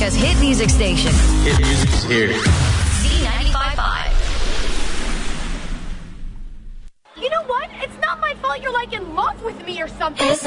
America's hit music station. Hit music's here. Z95.5. You know what? It's not my fault you're like in love with me or something.